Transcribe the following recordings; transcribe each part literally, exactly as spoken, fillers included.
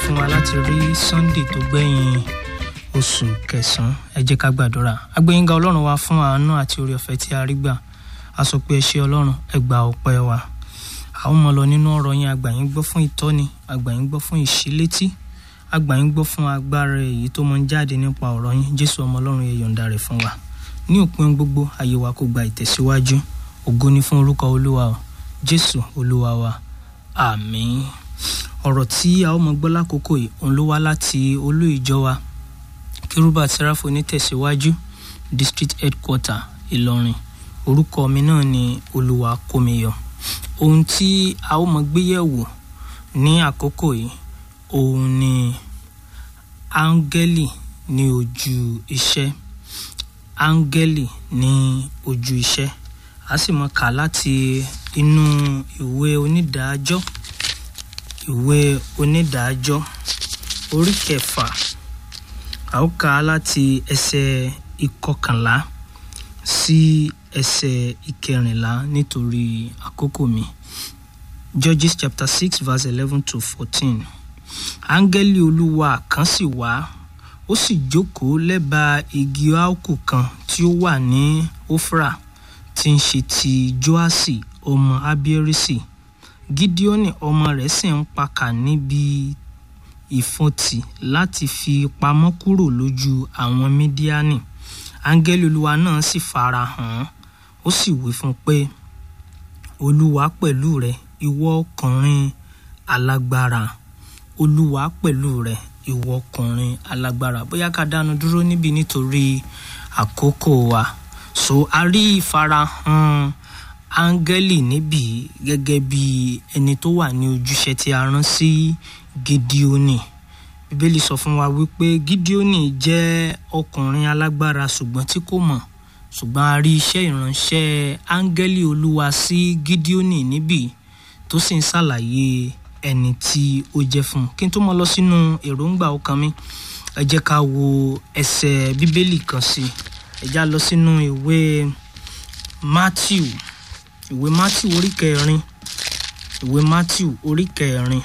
fún wa láti rí Sunday tó gbẹ̀yìn oṣù kẹsàn-án. Ẹ jẹ́ ká gbàdúrà. Agbẹ́yìnga Ọlọ́run wa fún àánú àti oore ọ̀fẹ́ tí a rí gbà. A sọ pé ẹ ṣé Ọlọ́run, ẹ gba ọpẹ́ wa. A ó mọ lọ nínú ọ̀rọ̀ yín, a gbà yín gbọ́ fún ìtọ́ni, a gbà yín gbọ́ fún ìṣílétí, a gbà yín gbọ́ fún agbára èyí tó mọ ń jáde nípa ọ̀rọ̀ yín. Jésù ọmọ Ọlọ́run, ẹ yọ̀ǹda rẹ̀ fún wa. Ní òpin gbogbo, ayé wa kó gba ìtẹ̀síwájú. Ògo ni fún orúkọ Olúwa o. Jésù Olúwa wa. Àmín. Ọ̀rọ̀ tí a ó mọ gbọ́ lákòókò yìí òun ló wá láti olú ìjọ wa Kérúbù Séráfù Onítẹ̀síwájú District Headquarter Ìlọrin. Orúkọ mi náà ni Olúwakómiyọ̀. Ohun tí a ó mọ gbéyẹ̀wò ní àkókò yìí òun ni áńgẹ́lì ní ojú iṣẹ́. Áńgẹ́lì ní ojú iṣẹ́. A sì mọ kà láti inú ìwé onídàájọ́ ìwé onídàájọ́ orí kẹfà. A ó kà láti ẹsẹ̀ ìkọkànlá sí ẹsẹ̀ ìkẹrìnlá nítorí àkókò mi. Judges chapter six verse eleven to fourteen. Áńgẹ́lì Olúwa kan sì wá, ó sì jókòó lẹ́bàá igi áùkù kan tí ó wà ní Ófra, tí ń ṣe ti Joasi ọmọ Abiérìsì. Gideoni ọmọ rẹ̀ sì ń pakà níbi ìfọ̀tì láti fi pamọ́ kúrò lójú àwọn Mídíánì. Áńgẹ́lì Olúwa náà sì fara hàn, ó sì wí fún un pé, Olúwa pẹ̀lú rẹ, ìwọ ọkùnrin alágbára. Olúwa pẹ̀lú rẹ, ìwọ ọkùnrin alágbára. Bóyá ká dánu dúró níbi nítorí àkókò wa. So a rí ìfarahàn áńgẹ́lì níbí gẹ́gẹ́ bí ẹni tó wà ní ojúṣe tí a rán sí Gideoni. Bíbélì sọ fún wa wípé Gideoni jẹ́ ọkùnrin alágbára ṣùgbọ́n tí kò mọ̀. Ṣùgbọ́n a rí iṣẹ́ ìránṣẹ́ áńgẹ́lì Olúwa sí Gideoni níbí tó sì ń ṣàlàyé ẹni tí ó jẹ́ fún. Kí n tó mọ lọ sínú èròǹgbà ọkàn mi, ẹ jẹ́ ká wo ẹsẹ̀ Bíbélì kan sí. Ẹ já lọ sínú ìwé Matthew ìwé Matthew orí kẹrin ìwé Matthew orí kẹrin.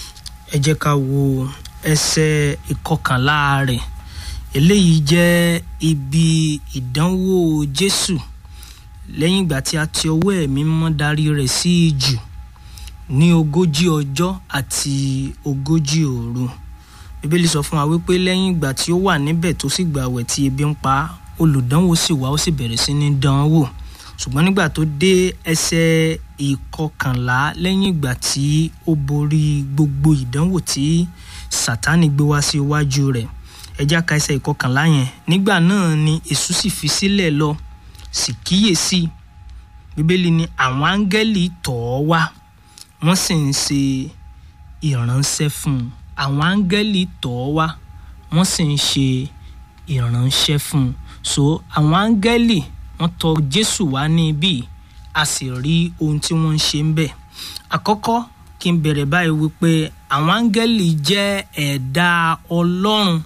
Ẹ jẹ́ ká wo ẹsẹ̀ ìkọkànlá rẹ̀. Eléyìí jẹ́ ibi ìdánwò Jésù lẹ́yìn ìgbà tí a ti ọwọ́ Ẹ̀mí Mímọ́ darí rẹ̀ sí ijù ní ogójì ọjọ́ àti ogójì òru. Bíbélì sọ fún wa wípé lẹ́yìn ìgbà tí ó wà níbẹ̀ tó sì gbààwẹ̀ tí ebi ń pa, olùdánwò sì wá, ó sì bẹ̀rẹ̀ sí ní dán an wò. Ṣùgbọ́n nígbà tó dé ẹsẹ̀ ìkọkànlá, lẹ́yìn ìgbà tí ó borí gbogbo ìdánwò tí Sátánì gbé wá sí iwájú rẹ̀, ẹ já ka ẹsẹ̀ ìkọkànlá yẹn. Nígbà náà ni Èṣù sì fi sílẹ̀ lọ, sì kíyèsí. Bíbélì ní àwọn áńgẹ́lì tọ̀ ọ́ wá, wọ́n sì ń ṣe ìránṣẹ́ fún un. Àwọn áńgẹ́lì tọ̀ ọ́ wá, wọ́n sì ń ṣe ìránṣẹ́ fún un. So àwọn áńgẹ́lì wọ́n tọ̀ Jésù wá ní ibí, a sì rí ohun tí wọ́n ń ṣe ń bẹ̀. Àkọ́kọ́ kí n bẹ̀rẹ̀ báyìí wípé àwọn áńgẹ́lì jẹ́ ẹ̀dá Ọlọ́run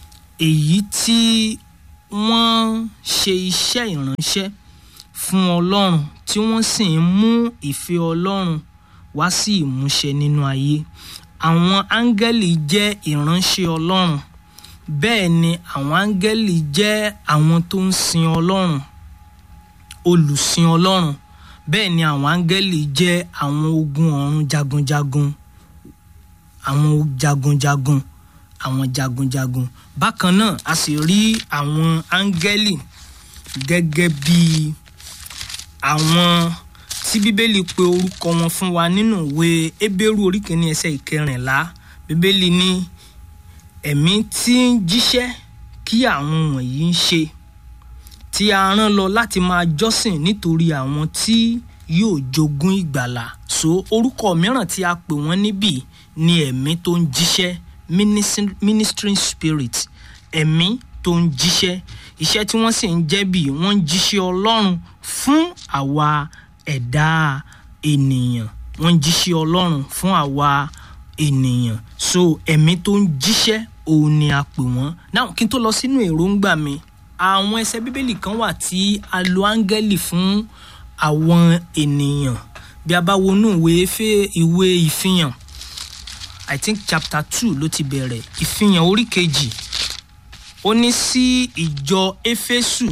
èyí tí wọ́n ṣe iṣẹ́ ìránṣẹ́ fún Ọlọ́run, tí wọ́n sì ń mú ìfẹ́ Ọlọ́run wá sí ìmúṣẹ nínú ayé. Àwọn áńgẹ́lì jẹ́ ìránṣẹ́ Ọlọ́run. Bẹ́ẹ̀ ni àwọn áńgẹ́lì jẹ́ àwọn tó ń sin Ọlọ́run, olùsìn Ọlọ́run. Bẹ́ẹ̀ ni àwọn áńgẹ́lì jẹ́ àwọn ogun ọ̀run jagunjagun, àwọn jagunjagun, àwọn jagunjagun. Bákan náà a sì rí àwọn áńgẹ́lì gẹ́gẹ́ bí àwọn tí Bíbélì pè orúkọ wọn fún wa nínú ìwé Hébérù orí kìíní ẹsẹ̀ ìkẹrìnlá. Bíbélì ní ẹ̀mí tí ń jíṣẹ́ kí àwọn wọ̀nyí ń ṣe, tí a rán lọ láti máa jọ́sìn nítorí àwọn tí yóò jogún ìgbàlà. So orúkọ mìíràn tí a pè wọ́n níbí ni ẹ̀mí tó ń jíṣẹ́, ministering spirit. Ẹ̀mí tó ń jíṣẹ́, iṣẹ́ tí wọ́n sì ń jẹ́ bí wọ́n ń jíṣẹ́ Ọlọ́run fún àwa ẹ̀dá ènìyàn. Wọ́n ń jíṣẹ́ Ọlọ́run fún àwa ènìyàn. So ẹ̀mí tó ń jíṣẹ́ òun ni a pè wọ́n. Now kí n tó lọ sínú èròǹgbà mi, àwọn ẹsẹ̀ Bíbélì kan wà tí a lo áńgẹ́lì fún àwọn ènìyàn. Bí a bá wọnú ìwé ìfihàn I think chapter two ló ti bẹ̀rẹ̀. Ìfihàn orí kejì ó ní sí ìjọ Éfésù,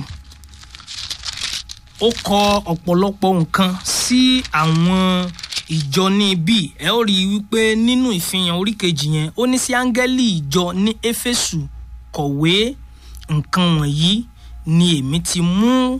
ó kọ ọ̀pọ̀lọpọ̀ nǹkan sí àwọn ìjọ ní ibi. Ẹ ó rí wípé nínú ìfihàn orí kejì yẹn ó ní sí áńgẹ́lì ìjọ ní Éfésù kọ̀wé nǹkan wọ̀nyí ni èmi ti mú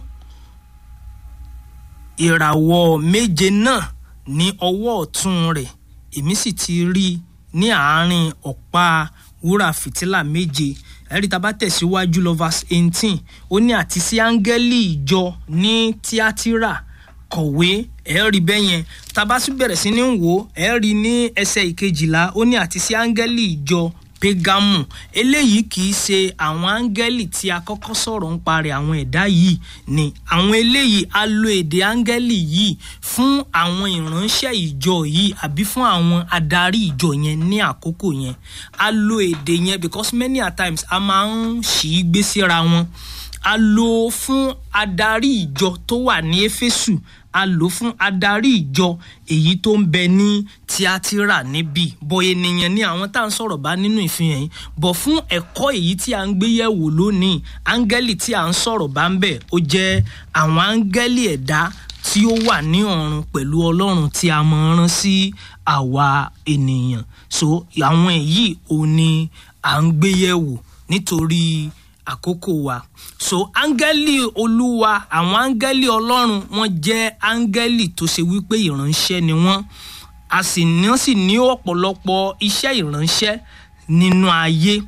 ìràwọ̀ méje náà ní ọwọ́ ọ̀tún rẹ̀, èmi sì ti rí ní àárín ọ̀pá wúrà fìtílà méje. Ẹ̀rí tá bá tẹ̀síwájú lọ verse eighteen ó ní àti sí áńgẹ́lì ìjọ ní Tíátírà kọ̀wé. Ẹ rí bẹ́ẹ̀ yẹn. Tá bá sì bẹ̀rẹ̀ sí ní wò, ẹ rí ní ẹsẹ̀ ìkejìlá ó ní àti sí áńgẹ́lì ìjọ Pégámù. Eléyìí kì í ṣe àwọn áńgẹ́lì tí a kọ́kọ́ sọ̀rọ̀ ń parẹ́ àwọn ẹ̀dá yìí ni. Àwọn eléyìí a lo èdè áńgẹ́lì yìí fún àwọn ìránṣẹ́ ìjọ yìí àbí fún àwọn adarí ìjọ yẹn ní àkókò yẹn. A lo èdè yẹn because many a times a máa ń ṣì í gbé síra wọn. A lò fún adarí ìjọ tó wà ní Éfésù, a lò fún adarí ìjọ èyí tó ń bẹ ní Tíátírà níbí. Bọ̀ ènìyàn ni àwọn tá à ń sọ̀rọ̀ bá nínú ìfihàn yìí. Bọ̀ fún ẹ̀kọ́ èyí tí a ń gbé yẹ̀wò lónìí, áńgẹ́lì tí a ń sọ̀rọ̀ bá ń bẹ̀ ó jẹ́ àwọn áńgẹ́lì ẹ̀dá tí ó wà ní ọ̀run pẹ̀lú Ọlọ́run tí a máa rán sí àwa ènìyàn. So àwọn èyí ò ní à ń gbé yẹ̀wò nítorí àkókò wa. So áńgẹ́lì Olúwa, àwọn áńgẹ́lì Ọlọ́run wọ́n jẹ́ áńgẹ́lì tó ṣe wípé ìránṣẹ́ ni wọ́n. A sì ní sì ní ọ̀pọ̀lọpọ̀ iṣẹ́ ìránṣẹ́ nínú ayé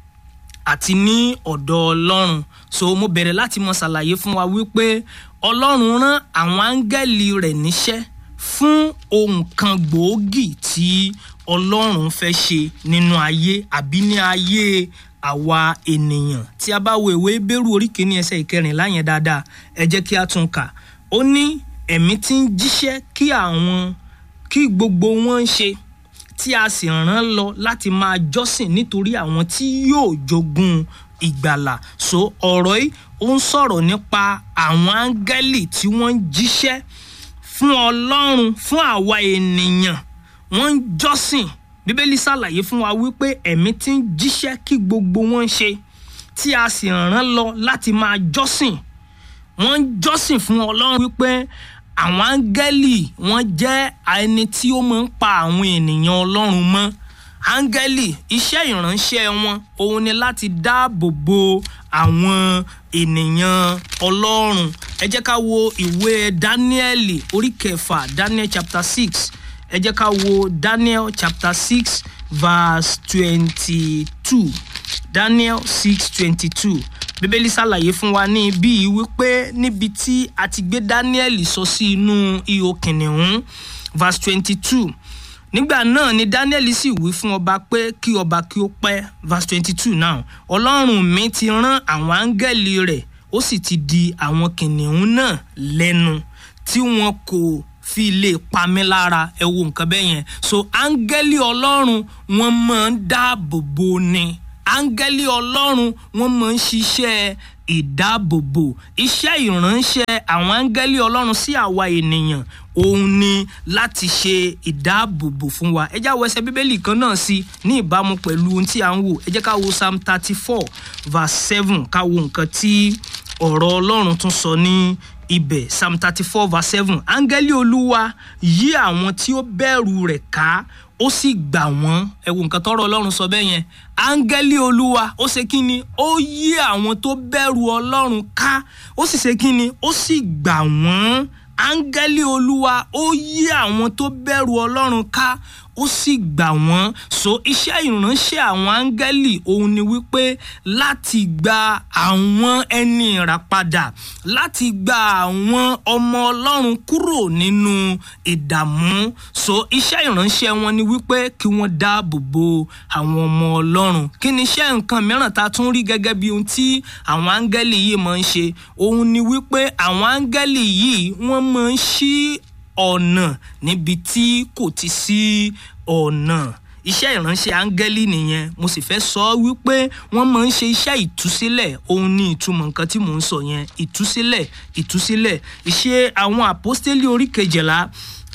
àti ní ọ̀dọ̀ Ọlọ́run. So mo bẹ̀rẹ̀ láti mọ ṣàlàyé fún wa wípé Ọlọ́run rán àwọn áńgẹ́lì rẹ̀ níṣẹ́ fún ohun kan gbòógì tí Ọlọ́run fẹ́ ṣe nínú ayé àbí ní ayé àwa ènìyàn. Tí a bá wo ìwé Hébérù orí kìíní ẹsẹ̀ ìkẹrìnlá yẹn dáadáa, ẹ jẹ́ kí a tún kà. Ó ní ẹ̀mí tí ń jíṣẹ́ kí àwọn kí gbogbo wọn ṣe, tí a sì rán lọ láti máa jọ́sìn nítorí àwọn tí yóò jogún ìgbàlà. So ọ̀rọ̀ yìí ó ń sọ̀rọ̀ nípa àwọn áńgẹ́lì tí wọ́n ń jíṣẹ́ fún Ọlọ́run, fún àwa ènìyàn. Wọ́n ń jọ́sìn. Bíbélì ṣàlàyé fún wa wípé ẹ̀mí tí ń jíṣẹ́ kí gbogbo wọn ṣe, tí a sì rán lọ láti máa jọ́sìn. Wọ́n ń jọ́sìn fún Ọlọ́run wípé àwọn áńgẹ́lì wọ́n jẹ́ ẹni tí ó máa ń pa àwọn ènìyàn Ọlọ́run mọ́. Áńgẹ́lì iṣẹ́ ìránṣẹ́ wọn òun ni láti dáàbò bo àwọn ènìyàn Ọlọ́run. Ẹ jẹ́ ká wo ìwé Dáníẹ́lì orí kẹfà, Daniel chapter six. Ẹ jẹ́ ká wo Daniel chapter six verse twenty-two. Daniel six twenty-two. Bíbélì ṣàlàyé fún wa ní ibi yìí wípé níbi tí a ti gbé Dáníẹ́lì sọ sí inú ihò kìnìún. Verse twenty-two. Nígbà náà ni Dáníẹ́lì sì wí fún ọba pé kí ọba kí ó pẹ́. Verse twenty-two now. Ọlọ́run mi ti rán àwọn áńgẹ́lì rẹ̀, ó sì ti di àwọn kìnìún náà lẹ́nu tí wọn kò fi lè pa mí lára. Ẹ wo nǹkan bẹ́ẹ̀ yẹn. So áńgẹ́lì Ọlọ́run wọ́n máa ń dáàbòbò ni. Áńgẹ́lì Ọlọ́run wọ́n máa ń ṣiṣẹ́ ìdáàbòbò. Iṣẹ́ ìránṣẹ́ àwọn áńgẹ́lì Ọlọ́run sí àwa ènìyàn òun ni láti ṣe ìdáàbòbò fún wa. Ẹ já wo ẹsẹ̀ Bíbélì kan náà sí ní ìbámu pẹ̀lú ohun tí à ń wò. Ẹ jẹ́ ká wo Psalm thirty-four verse seven, ká wo nǹkan tí ọ̀rọ̀ Ọlọ́run tún sọ ní ibẹ̀. Psalm thirty-four verse seven. Áńgẹ́lì Olúwa yí àwọn tí ó bẹ̀rù rẹ̀ ká, ó sì gbà wọ́n. Ẹ wo nǹkan tọ́rọ̀ Ọlọ́run sọ bẹ́ẹ̀ yẹn. Áńgẹ́lì Olúwa ó ṣe kí ni? Ó yí àwọn tó bẹ̀rù Ọlọ́run ká, ó sì ṣe kí ni? Ó sì gbà wọ́n. Áńgẹ́lì Olúwa ó yí àwọn tó bẹ̀rù Ọlọ́run ká, ó sì gbà wọ́n. So iṣẹ́ ìránṣẹ́ àwọn áńgẹ́lì òun ni wípé láti gba àwọn ẹni ìràpadà, láti gba àwọn ọmọ Ọlọ́run kúrò nínú ìdààmú. So iṣẹ́ ìránṣẹ́ wọn ni wípé kí wọ́n dáàbò bo àwọn ọmọ Ọlọ́run. Kí ni iṣẹ́ nǹkan mìíràn tá a tún rí gẹ́gẹ́ bí ohun tí àwọn áńgẹ́lì yìí máa ń ṣe? Òun ni wípé àwọn áńgẹ́lì yìí wọ́n máa ń ṣí ọ̀nà níbi tí kò ti sí ọ̀nà. Iṣẹ́ ìránṣẹ́ áńgẹ́lì nìyẹn. Mo sì fẹ́ sọ wípé wọ́n máa ń ṣe iṣẹ́ ìtúsílẹ̀. Òun ni ìtumọ̀ nǹkan tí mò ń sọ yẹn. Ìtúsílẹ̀, ìtúsílẹ̀. Ìṣe àwọn àpọ́stélì orí kejìlá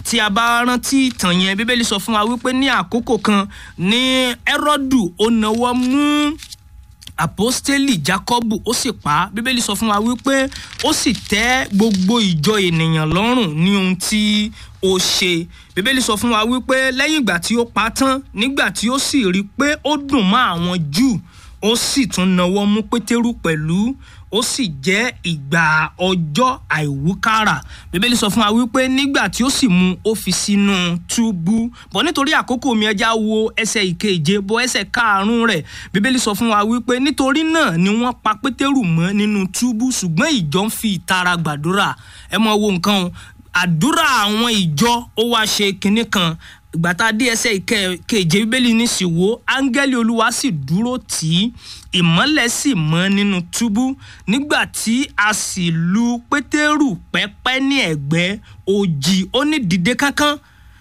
tí a bá rántí ìtàn yẹn, bíbélì sọ fún wa wípé ní àkókò kan ní Hẹ́rọ́dù ó nawọ́ mú àpọ́stélì Jákọ́bù ó sì pa á. Bíbélì sọ fún wa wípé ó sì tẹ́ gbogbo ìjọ ènìyàn lọ́rùn ní ohun tí ó ṣe. Bíbélì sọ fún wa wípé lẹ́yìn ìgbà tí ó pa tán, nígbà tí ó sì rí pé ó dùn mọ́ àwọn Júù, ó sì tún nawọ́ mú Pétérù pẹ̀lú, ó sì jẹ́ ìgbà ọjọ́ àìwúkàrà. Bíbélì sọ fún wa wípé nígbà tí ó sì mú, ó fi sínú túbú. Bọ̀ nítorí àkókò mi, ẹja wo ẹsẹ̀ ìkeje bọ́ ẹsẹ̀ karùn-ún rẹ̀. Bíbélì sọ fún wa wípé nítorí náà ni wọ́n pa Pétérù mọ́ nínú túbú, ṣùgbọ́n ìjọ ń fi ìtara gbàdúrà. Ẹ mọ wo nǹkan o, àdúrà àwọn ìjọ ó wá ṣe kinní kan. Ìgbà tá a dé ẹsẹ̀ ìkeje, Bíbélì ní sì wò, áńgẹ́lì Olúwa sì dúró tì í, ìmọ́lẹ̀ sì mọ́ nínú túbú. Nígbà tí a sì lu Pétérù pẹ́pẹ́ ní ẹ̀gbẹ́, ó jí, ó ní dìde kánkán,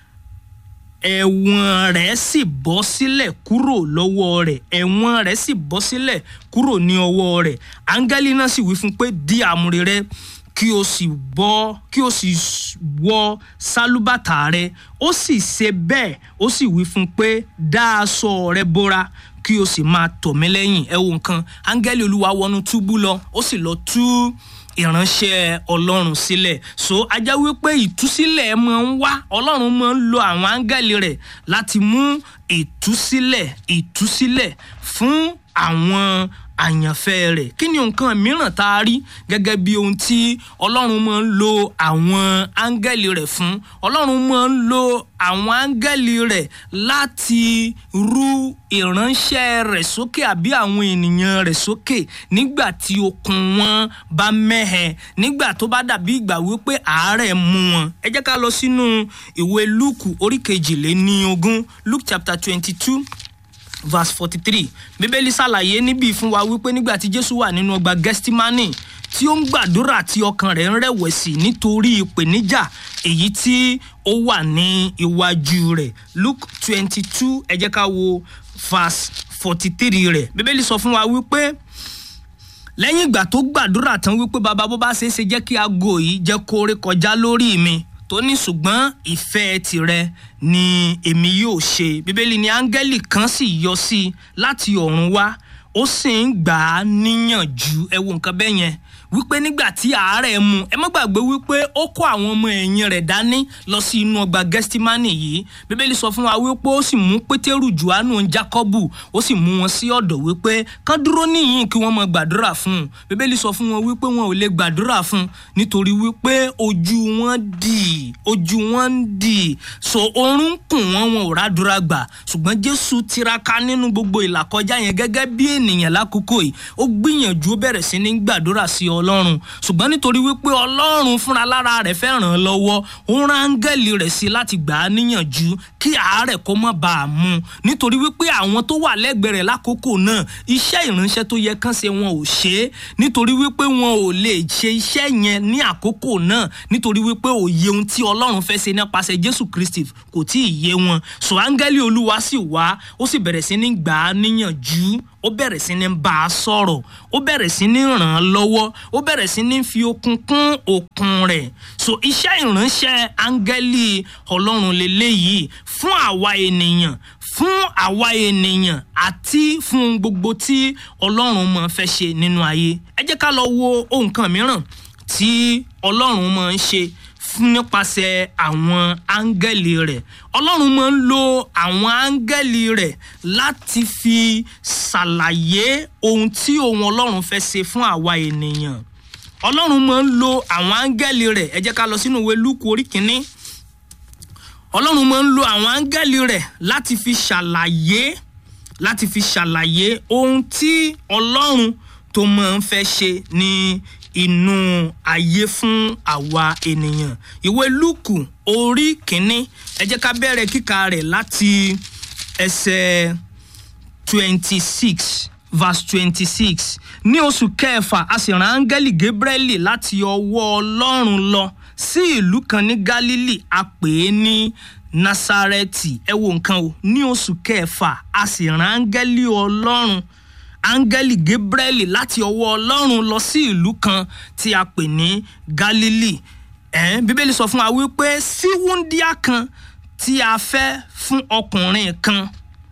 ẹ̀wọ̀n rẹ̀ sì bọ́ sílẹ̀ kúrò lọ́wọ́ rẹ̀ ẹ̀wọ̀n rẹ̀ sì bọ́ sílẹ̀ kúrò ní ọwọ́ rẹ̀. Áńgẹ́lì náà sì wí fún pé di àmùrè rẹ, kí o sì bọ́ kí o sì wọ sálúbàtà rẹ. Ó sì ṣe bẹ́ẹ̀, ó sì wí fún pé dá aṣọ rẹ bóra, kí o sì máa tọ̀ mí lẹ́yìn. Ẹ wo nǹkan, áńgẹ́lì Olúwa wọnú túbú lọ, ó sì lọ tú ìránṣẹ́ Ọlọ́run sílẹ̀. So a jẹ́ wípé ìtúsílẹ̀ máa ń wá, Ọlọ́run máa ń lo àwọn áńgẹ́lì rẹ̀ láti mú ìtúsílẹ̀ ìtúsílẹ̀ fún àwọn àyànfẹ́ rẹ̀. Kí ni nǹkan mìíràn tá a rí gẹ́gẹ́ bí ohun tí Ọlọ́run máa ń lo àwọn áńgẹ́lì rẹ̀ fún? Ọlọ́run máa ń lo àwọn áńgẹ́lì rẹ̀ láti rú ìránṣẹ́ rẹ̀ sókè àbí àwọn ènìyàn rẹ̀ sókè nígbà tí okun wọn bá mẹ́hẹ, nígbà tó bá dàbí ìgbà wípé àárẹ̀ mú wọn. Ẹ jẹ́ ká lọ sínú ìwé Lúùkù orí kejìléníogún, Luke chapter twenty-two verse forty-three. Bíbélì ṣàlàyé níbí fún wa wípé nígbà tí Jésù wà nínú ọgbà Gẹ́stímánì tí ó ń gbàdúrà tí ọkàn rẹ̀ ń rẹ̀wẹ̀sì nítorí ìpèníjà èyí tí ó wà ní iwájú rẹ̀. Luke twenty-two, ẹ jẹ́ ká wo verse forty-three rẹ̀. Bíbélì sọ fún wa wípé lẹ́yìn ìgbà tó gbàdúrà tán wípé bàbá bó bá ṣe é ṣe jẹ́ kí aago yìí jẹ́ kó ré kọjá lórí mi, tó ní ṣùgbọ́n ìfẹ́ tirẹ̀ ni èmi yóò ṣe. Bíbélì ní áńgẹ́lì kan sì yọ sí i láti ọ̀run wá, ó sì ń gbà á níyànjú. Ẹ wo nǹkan bẹ́ẹ̀ yẹn wípé nígbà tí àárẹ̀ mú, ẹ má gbàgbé wípé ó kó àwọn ọmọ ẹ̀yìn rẹ̀ dání lọ sí inú ọgbà Gẹ́stímánì yìí. Bíbélì sọ fún wa wípé ó sì mú Pétérù, Jòhánù, Jákọ́bù, ó sì mú wọn sí ọ̀dọ̀ wípé kán dúró níyìn kí wọ́n máa gbàdúrà fún un. Bíbélì sọ fún wọn wípé wọn ò lè gbàdúrà fún un nítorí wípé ojú wọn dì ojú wọn ń dì so oorun kùn wọn, wọn ò ràdúrà gbà. Ṣùgbọ́n Jésù tiraka nínú gbogbo ìlàkọjá yẹn gẹ́gẹ́ bí ènìyàn lákòókò yìí, ó gbìyànjú, ó bẹ̀rẹ̀ sí ní gbàdúrà sí Ọlọ́run. Ṣùgbọ́n nítorí wípé Ọlọ́run fúnra lára rẹ̀ fẹ́ ràn án lọ́wọ́, ó rán áńgẹ́lì rẹ̀ sí láti gbà á níyànjú kí àárẹ̀ kó má bàa mú. Nítorí wípé àwọn tó wà lẹ́gbẹ̀ẹ́ rẹ̀ lákòókò náà, iṣẹ́ ìránṣẹ́ tó yẹ kán ṣe wọn ò ṣe é, nítorí wípé wọn ò lè ṣe iṣẹ́ yẹn ní àkókò náà, nítorí wípé òye ohun tí Ọlọ́run fẹ́ ṣe nípasẹ̀ Jésù Kristi kò tí ì yé wọn. So áńgẹ́lì Olúwa sì wá, ó sì bẹ̀rẹ̀ sí ní gbà á níyànjú, ó bẹ̀rẹ̀ sí ní bá a sọ̀rọ̀, ó bẹ̀rẹ̀ sí ní ràn án lọ́wọ́, ó bẹ̀rẹ̀ sí ní fi okun kún okun rẹ̀. So iṣẹ́ ìránṣẹ́ áńgẹ́lì Ọlọ́run lélẹ́yìí fún àwa ènìyàn, fún àwa ènìyàn àti fún gbogbo tí Ọlọ́run máa fẹ́ ṣe nínú ayé. Ẹ jẹ́ ká lọ wo ohun kan mìíràn tí Ọlọ́run máa ń ṣe nípasẹ̀ àwọn áńgẹ́lì rẹ̀. Ọlọ́run máa ń lo àwọn áńgẹ́lì rẹ̀ láti fi ṣàlàyé ohun tí òun Ọlọ́run fẹ́ ṣe fún àwa ènìyàn. Ọlọ́run máa ń lo àwọn áńgẹ́lì rẹ̀. Ẹ jẹ́ ká lọ sínú ìwé Lúùkù orí kìíní. Ọlọ́run máa ń lo àwọn áńgẹ́lì rẹ̀ láti fi ṣàlàyé láti fi ṣàlàyé ohun tí Ọlọ́run tó máa ń fẹ́ ṣe ní inú ayé fún àwa ènìyàn. Ìwé Lúùkù orí kìíní, ẹ jẹ́ ká bẹ̀rẹ̀ kíkà rẹ̀ láti ẹsẹ̀ twenty-six verse twenty-six. Ní oṣù kẹfà a sì rán áńgẹ́lì Gabrieli láti ọwọ́ Ọlọ́run lọ sí ìlú kan ní Gálílì, a pè é ní Násárẹ́tì. Ẹ wo nǹkan o, ní oṣù kẹfà a sì rán áńgẹ́lì Ọlọ́run áńgẹ́lì Gabrieli láti ọwọ́ Ọlọ́run lọ sí ìlú kan tí a pè ní Gálílì. ẹ̀ bíbélì sọ fún wa wípé sí wúndíá kan tí a fẹ́ fún ọkùnrin kan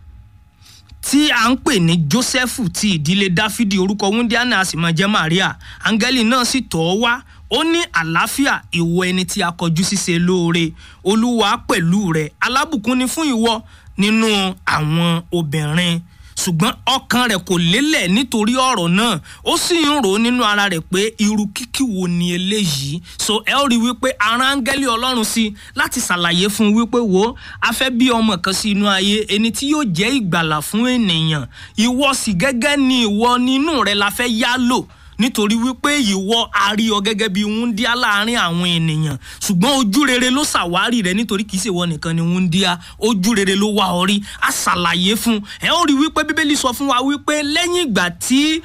tí a ń pè ní Jósẹ́fù ti ìdílé Dáfídì, orúkọ wúndíá náà sì máa jẹ́ Màríà. Áńgẹ́lì náà sì tọ̀ ọ́ wá, ó ní àlàáfíà ìwọ ẹni tí a kọjú ṣíṣe lóore, Olúwa pẹ̀lú rẹ, alábùkún ni fún ìwọ nínú àwọn obìnrin. Ṣùgbọ́n ọkàn rẹ̀ kò lélẹ̀ nítorí ọ̀rọ̀ náà, ó sì ń rò nínú ara rẹ̀ pé irú kíkí wo ni eléyìí. So ẹ ó rí wípé ara áńgẹ́lì Ọlọ́run sí láti ṣàlàyé fún wípé wo a fẹ́ bí ọmọ kan sí inú ayé, ẹni tí yóò jẹ́ ìgbàlà fún ènìyàn. Ìwọ sì gẹ́gẹ́ ni ìwọ nínú rẹ̀ la fẹ́ yá lò, nítorí wípé ìwọ a rí ọ gẹ́gẹ́ bí wúndíá láàrin àwọn ènìyàn, ṣùgbọ́n ojú rere ló ṣàwárí rẹ, nítorí kìí ṣe ìwọ nìkan ni wúndíá, ojú rere ló wá ọ rí. A ṣàlàyé fún ẹ ó rí wípé bíbélì sọ fún wa wípé lẹ́yìn ìgbà tí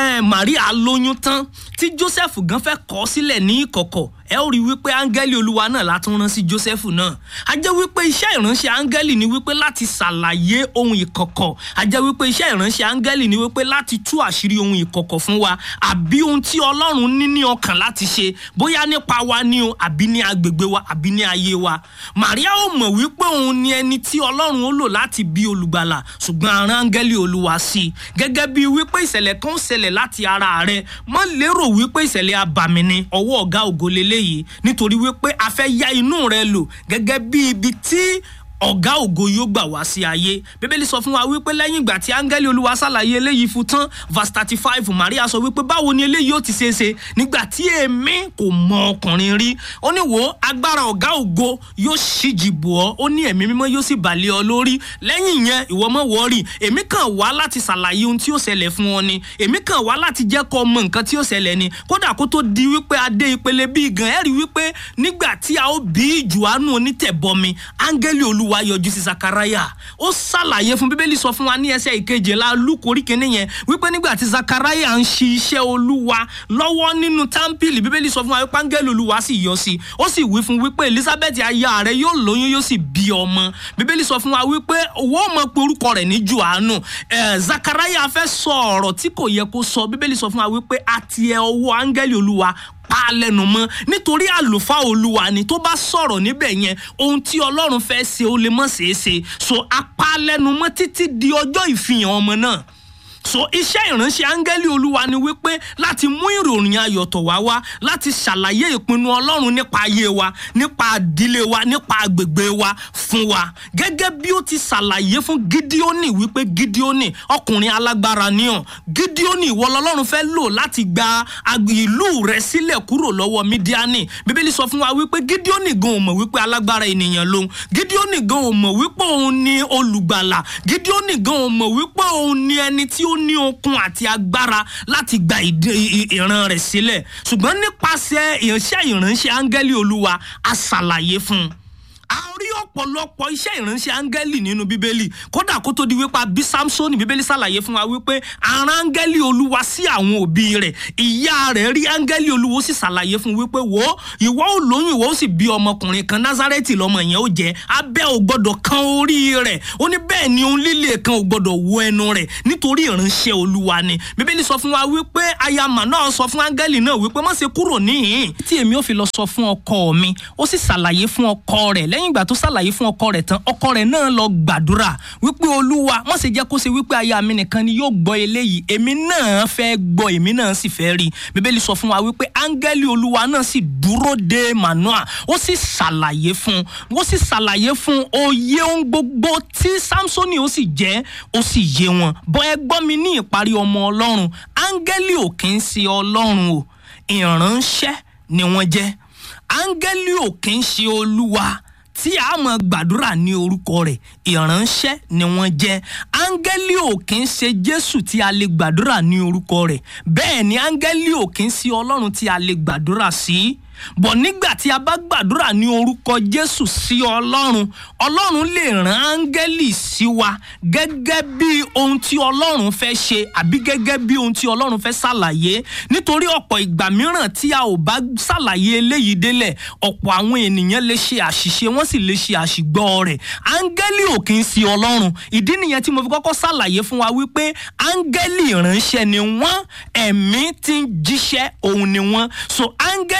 Màríà lóyún tán, tí Jósẹ́fù gan fẹ́ kọ̀ sílẹ̀ ní ìkọ̀kọ̀, ẹ ó rí wípé áńgẹ́lì Olúwa náà látún rán sí Jósẹ́fù náà. A jẹ́ wípé iṣẹ́ ìránṣẹ́ áńgẹ́lì ni wípé láti ṣàlàyé ohun ìkọ̀kọ̀. A jẹ́ wípé iṣẹ́ ìránṣẹ́ áńgẹ́lì ni wípé láti tú àṣírí ohun ìkọ̀kọ̀ fún wa, àbí ohun tí Ọlọ́run ní ní ọkàn láti ṣe, bóyá nípa wa ni o, àbí ní agbègbè wa, àbí ní ayé wa. Màríà ò mọ̀ wípé òun ni ẹni tí Ọlọ́run ó lò láti bí olùgbàlà, ṣùgbọ́n a rán áńgẹ́lì Olúwa sí. Gẹ́gẹ́ bí wípé ìṣẹ̀lẹ̀ kan ṣẹlẹ̀ láti ara rẹ̀, má lérò wípé ìṣẹ̀lẹ̀ abàmì ni, ọwọ́ ọ̀gá ògo leléyìí, nítorí wípé a fẹ́ yá inú rẹ lò gẹ́gẹ́ bí ibi tí ọ̀gá ògo yóò gbà wá sí ayé. Bíbélì sọ fún wa wípé lẹ́yìn ìgbà tí áńgẹ́lì Olúwa ṣàlàyé eléyìí fún tán, verse thirty-five, Màríà sọ wípé báwo ni eléyìí ó ti ṣe é ṣe nígbà tí èmi kò mọ ọkùnrin rí. Ó ní wò agbára ọ̀gá ògo yóò ṣíji bò ọ́, ó ní ẹ̀mí mímọ́ yóò sì bà lé ọ lórí. Lẹ́yìn yẹn ìwọ má wọ́rì, èmi kàn wá láti ṣàlàyé ohun tí ó ṣẹlẹ̀ fún ọ ni, èmi kàn wá láti jẹ́ kó mọ nǹkan tí ó ṣẹlẹ̀ ni. Kódà kó tó di wípé adé ìpele bí gan, ẹ rí wípé nígbà tí a ó bí Jòhánù onítẹ̀bọmi, áńgẹ́lì Olúwa yọjú sí Zakaraya. Ó ṣàlàyé fún, bíbélì sọ fún wa ní ẹsẹ̀ ìkejìlá Lúùkù orí kìíní yẹn wípé nígbà tí Zakaraya ń ṣe iṣẹ́ Olúwa lọ́wọ́ nínú támpìlì, bíbélì sọ fún wa wípé áńgẹ́lì Olúwa sì yọ sí, ó sì wí fún wípé Elizabeth aya rẹ̀ yóò lóyún yóò sì bí ọmọ. Bíbélì sọ fún wa wípé wọ́n mọ̀ pé orúkọ rẹ̀ ní Jòhánù. eh, Zakaraya fẹ́ sọ ọ̀rọ̀ tí kò yẹ kó sọ. Bíbélì sọ fún wa wípé àti ẹ ọwọ́ áńgẹ́lì Olúwa pa lẹ́nu mọ́, nítorí àlùfáà Olúwa ni, tó bá sọ̀rọ̀ níbẹ̀ yẹn ohun tí Ọlọ́run fẹ́ ṣe ó lè mọ̀ ṣeéṣe. So apá lẹ́nu mọ́ títí di ọjọ́ ìfihàn ọmọ náà. So iṣẹ́ ìránṣẹ́ áńgẹ́lì Olúwa ni wípé láti mú ìròyìn ayọ̀ tọ̀ wá wá, láti ṣàlàyé ìpinnu Ọlọ́run nípa ayé wa, nípa ìdílé wa, nípa agbègbè wa fún wa. Gẹ́gẹ́ bí ó ti ṣàlàyé fún Gídíónì wípé Gídíónì ọkùnrin alágbára ni ọ́, Gídíónì ìwọ l'Ọlọ́run fẹ́ lò láti gba ìlú rẹ̀ sílẹ̀ kúrò lọ́wọ́ Mídíánì. Bíbélì sọ fún wa wípé Gídíónì gan ò mọ̀ wípé alágbára ènìyàn lòun, Gídíónì gan ò mọ̀ wípé òun ni olùgbàlà, Gídíónì gan ò mọ̀ wípé òun ni ẹni tí ó ní okun àti agbára láti gba ìran rẹ̀ sílẹ̀. Ṣùgbọ́n nípasẹ̀ iṣẹ́ ìránṣẹ́ áńgẹ́lì Olúwa a ṣàlàyé fún un. A rí ọ̀pọ̀lọpọ̀ iṣẹ́ ìránṣẹ́ áńgẹ́lì nínú Bíbélì. Kódà kó tó di wípé bí Sámsónì, Bíbélì ṣàlàyé fún wa wípé a rán áńgẹ́lì Olúwa sí àwọn òbí rẹ̀. Ìyá rẹ̀ rí áńgẹ́lì Olúwa ó sì ṣàlàyé fún wípé wò ìwọ ó lóyún, ìwọ ó sì bí ọmọkùnrin kan, Násárẹ́tì lọmọ yẹn ó jẹ́, abẹ́ ò gbọ́dọ̀ kan orí rẹ̀. Ó ní bẹ́ẹ̀ ni ohun líle kan ò gbọ́dọ̀ wọ ẹnu rẹ̀, nítorí ìránṣẹ́ Olúwa ni. Bíbélì sọ fún wa wípé aya Mànóà sọ fún áńgẹ́lì náà wípé má ṣe kúrò níhìn tí èmi ó fi lọ sọ fún ọkọ mi. Ó sì ṣàlàyé fún ọkọ rẹ̀. Lẹ́yìn ìgbà tó ṣàlàyé fún ọkọ rẹ̀ tán, ọkọ rẹ̀ náà lọ gbàdúrà wípé Olúwa má ṣe jẹ́ kó ṣe wípé aya mi nìkan ni yóò gbọ́ eléyìí, èmi náà fẹ́ gbọ́, èmi náà sì fẹ́ rí. Bíbélì sọ fún wa wípé áńgẹ́lì Olúwa náà sì dúró de Mànóà, ó sì ṣàlàyé fún ó sì ṣàlàyé fún òye ohun gbogbo tí Sámsónì ó sì jẹ́, ó sì yé wọn. Bọ́ ẹ gbọ́ mi ní ìparí ọmọ Ọlọ́run, áńgẹ́lì ò kì í ṣe Ọlọ́run o, ìránṣẹ́ ni wọ́n jẹ́. Áńgẹ́lì ò kì í ṣe Olúwa tí a máa gbàdúrà ní orúkọ rẹ̀, ìránṣẹ́ ni wọ́n jẹ́. Áńgẹ́lì ò kì í ṣe Jésù tí a lè gbàdúrà ní orúkọ rẹ̀, bẹ́ẹ̀ ni áńgẹ́lì ò kì í ṣe Ọlọ́run tí a lè gbàdúrà sí. Bọ̀ nígbà tí a bá gbàdúrà ní orúkọ Jésù sí Ọlọ́run, Ọlọ́run lè rán áńgẹ́lì sí wa gẹ́gẹ́ bí ohun tí Ọlọ́run fẹ́ ṣe, àbí gẹ́gẹ́ bí ohun tí Ọlọ́run fẹ́ ṣàlàyé. Nítorí ọ̀pọ̀ ìgbà mìíràn tí a ò bá ṣàlàyé eléyìí délẹ̀, ọ̀pọ̀ àwọn ènìyàn lè ṣe àṣìṣe, wọ́n sì lè ṣe àṣìgbọ́ rẹ̀. Áńgẹ́lì ò kì í ṣe Ọlọ́run. Ìdí nìyẹn tí mo fi kọ́kọ́ ṣàlàyé fún wa wípé áńgẹ́lì ìránṣẹ́ ni wọ́n, ẹ̀mí tí ń jíṣẹ́ òun ni wọ́n. So áńgẹ́lì ò kì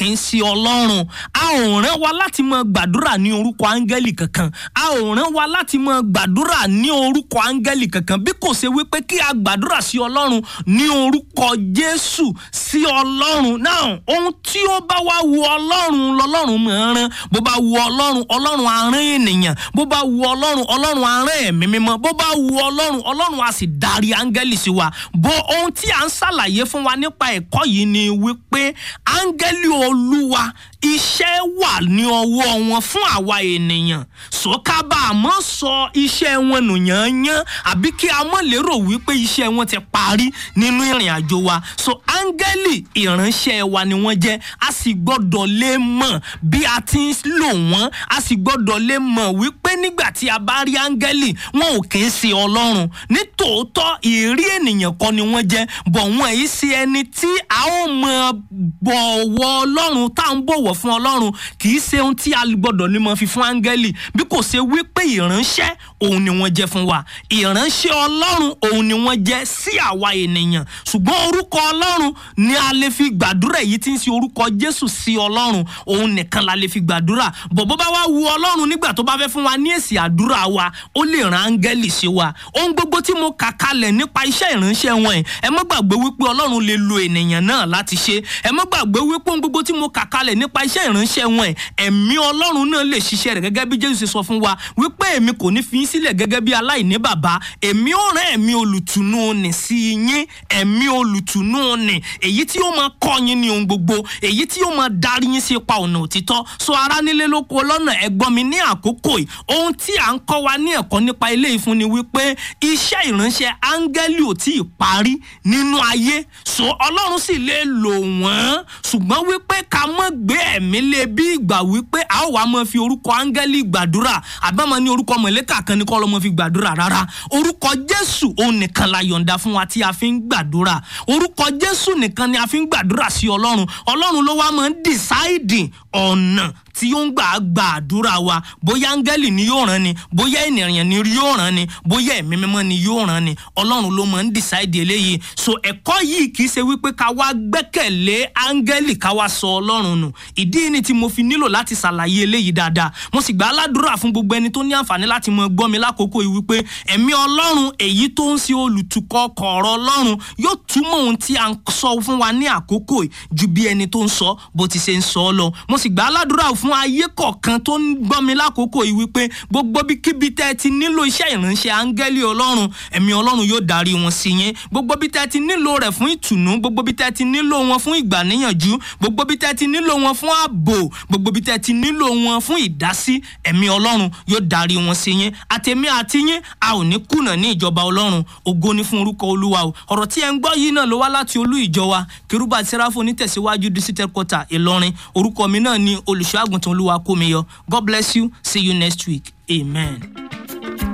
kì í ṣe Ọlọ́run. A ò rán wa láti máa gbàdúrà ní orúkọ áńgẹ́lì kankan. A ò rán wa láti máa gbàdúrà ní orúkọ áńgẹ́lì kankan bí kò ṣe wípé kí a gbàdúrà sí Ọlọ́run ní orúkọ Jésù sí Ọlọ́run. Náà ohun tí ó bá wá wu Ọlọ́run lọ́lọ́run máa rán. Bó bá wu Ọlọ́run, Ọlọ́run á rán ènìyàn. Bó bá wu Ọlọ́run, Ọlọ́run á rán ẹ̀mí mímọ́. Bó bá wu Ọlọ́run, Ọlọ́run á sì darí áńgẹ́lì sí wa. Bó ohun tí à ń ṣàlàyé fún wa nípa ẹ̀kọ́ yìí ni wípé áńgẹ́lì Olúwa iṣẹ́ wà ní ọwọ́ wọn fún àwa ènìyàn. Sọ́kábà àmọ́ sọ iṣẹ́ wọn nù yányán àbí kí a mọ̀ lérò wípé iṣẹ́ wọn ti parí nínú ìrìn àjò wa. So áńgẹ́lì ìránṣẹ́ wa ni wọ́n jẹ́. A sì gbọ́dọ̀ lè mọ̀ bí a ti ń lò wọ́n. A sì gbọ́dọ̀ lè mọ̀ wípé nígbà tí a bá rí áńgẹ́lì wọn ò kì í ṣe Ọlọ́run. Nítòótọ́ ìrí ènìyàn kọ́ ni wọ́n jẹ́. Bọ̀ wọ́n yìí ṣe ẹni tí a ó mọ̀ bọ̀wọ̀ Ọlọ́run tá à ń bọ̀wọ̀ fún Ọlọ́run. Kì í ṣe ohun tí a gbọ́dọ̀ ní mọ̀ fi fún áńgẹ́lì bí kò ṣe wípé ìránṣẹ́ òun ni wọ́n jẹ́ fún wa. Ìránṣẹ́ Ọlọ́run òun ni wọ́n jẹ́ sí àwa ènìyàn. Ṣùgbọ́n orúkọ Ọlọ́run ni a lè fi gbàdúrà èyí tí ń ṣe orúkọ Jésù sí Ọlọ́run. Òun nìkan la lè fi gbàdúrà. Bọ̀ bó bá wá wu Ọlọ́run nígbà tó bá fẹ́ fún wa ní èsì àdúrà wa, ó lè rán áńgẹ́lì sí wa. Ohun gbogbo tí mo kà kalẹ̀ nípa iṣẹ́ ìránṣẹ́ wọn ẹ̀, ẹ má gbàgbé wípé Ọlọ́run lè lo ènìyàn náà láti ṣe. Ẹ má gbàgbé wípé ohun gbogbo tí mo kà kalẹ̀ nípa iṣẹ́ ìránṣẹ́ wọn ẹ̀, ẹ̀mí Ọlọ́run náà lè ṣiṣẹ́ rẹ̀ gẹ́gẹ́ bí Jésù ṣe sọ fún wa wípé èmi kò ní fi yín sílẹ̀ gẹ́gẹ́ bí aláìní bàbá. Èmi ó rán ẹ̀mí olùtùnú nì sí yín, ẹ̀mí olùtùnú nì, èyí tí ó máa kọ́ yín ní ohun gbogbo, èyí tí ó máa darí yín sí ipa ọ̀nà òtítọ́. So ará nílé lóko lọ́nà ẹ gbọ́ mi ní àkókò yìí. Ohun tí à ń kọ́ wa ní ẹ̀kọ́ nípa ilé ìfún ni wípé iṣẹ́ ìránṣẹ́ áńgẹ́lì ò tí ì parí nínú ayé. So Ọlọ́run sì lè lò wọ́n, ṣùgbọ́n wípé ká mọ́ gbé ẹ̀mí lé bí ìgbà wípé a ó wá mọ́ fi orúkọ áńgẹ́lì gbàdúrà àbámọ́ ní orúkọ mọ̀lẹ́kà kan ní kọ́ lọ́mọ́ fi gbàdúrà rárá. Orúkọ Jésù òun nìkan la yọ̀ǹda fún wa tí a fi ń gbàdúrà. Orúkọ Jésù nìkan ni a fi ń gbàdúrà sí Ọlọ́run. Ọlọ́run ló wá máa ń dìsáìdì ọ̀nà tí ó ń gbà gbàdúrà wa. Bóyá áńgẹ́lì ni yóò rán ni, bóyá ènìyàn ni yóò rán ni, bóyá ẹ̀mí mímọ́ ni yóò rán ni. Ọlọ́run ló máa ń dìsáìdì eléyìí. So ẹ̀kọ́ yìí kì í ṣe wípé ká wá gbẹ́kẹ̀lé áńgẹ́lì ká wá sọ Ọlọ́run nù. Ìdí ni tí mo fi nílò láti ṣàlàyé eléyìí dáadáa. Mo sì gbà aládùúrà fún gbogbo ẹni tó ní àǹfààní láti mọ gbọ́ mi lákòókò yìí wípé ẹ̀mí Ọlọ́run èyí tó ń ṣe olùtukọ̀ ọ̀rọ̀ Ọlọ́run yóò túmọ̀ ohun tí a ń sọ fún wa ní àkókò yìí ju bí ẹni tó ń sọ bó ti ṣe ń sọ lọ. Mo sì gbà aládùúrà fún ayé kọ̀ọ̀kan tó ń gbọ́ mi lákòókò yìí wípé gbogbo bíkíbi tẹ́ ẹ ti nílò iṣẹ́ ìránṣẹ́ áńgẹ́lì Ọlọ́run, ẹ̀mí Ọlọ́run yóò darí wọn sí yín. Gbogbo bí tẹ́ ẹ ti nílò rẹ̀ fún ìtùnú, gbogbo bí tẹ́ ẹ ti nílò wọn fún ìgbàníyànjú, gbogbo bí tẹ́ ẹ ti nílò wọn fún ààbò, gbogbo bí tẹ́ ẹ ti nílò wọn fún ìdásí, ẹ̀mí Ọlọ́run yóò darí wọn sí yín. Àtẹ̀mí àti yín a ò ní kùnà ní ìjọba Ọlọ́run. Ògo ni fún orúkọ Olúwa o. Ọ̀rọ̀ tí ẹ ń gbọ́ yìí náà ló wá láti olú ìjọ wa Kérúbù àti Séráfù Onítẹ̀síwájú district headquarter Ìlọrin. Orúkọ mi náà ni Olùṣọ́-àgùntàn Olúwa Kómiyọ. God bless you. See you next week. Amen.